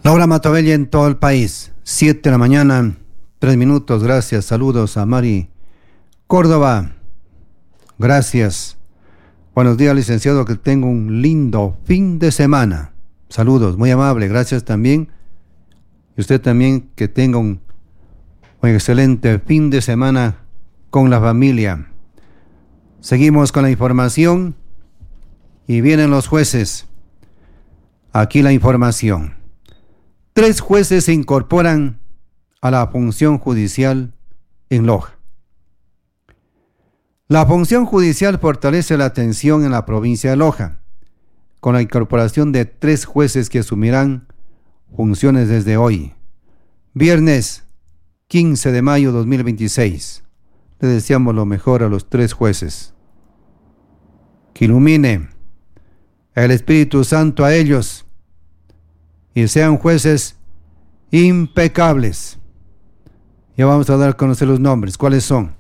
La hora Matabella en todo el país, 7 de la mañana, 3 minutos. Gracias, saludos a Mari Córdoba. Gracias. Buenos días, licenciado, que tenga un lindo fin de semana. Saludos, muy amable, gracias también. Y usted también que tenga un excelente fin de semana con la familia. Seguimos con la información y vienen los jueces. Aquí la información. 3 jueces se incorporan a la función judicial en Loja. La función judicial fortalece la atención en la provincia de Loja, con la incorporación de 3 jueces que asumirán funciones desde hoy, viernes 15 de mayo 2026. Le deseamos lo mejor a los 3 jueces. Que ilumine el Espíritu Santo a ellos y sean jueces impecables. Ya vamos a dar a conocer los nombres. ¿Cuáles son?